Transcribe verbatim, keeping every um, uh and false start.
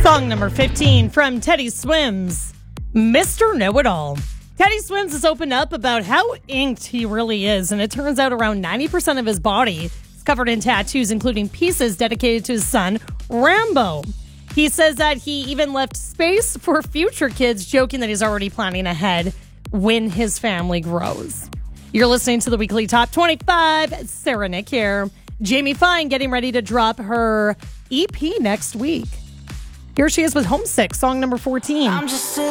Song number fifteen from Teddy Swims, Mister Know-It-All. Teddy Swims has opened up about how inked he really is, and it turns out around ninety percent of his body is covered in tattoos, including pieces dedicated to his son, Rambo. He says that he even left space for future kids, joking that he's already planning ahead when his family grows. You're listening to the Weekly Top twenty-five. Sarah Nick here. Jamie Fine getting ready to drop her E P next week. Here she is with Homesick, song number fourteen. I'm just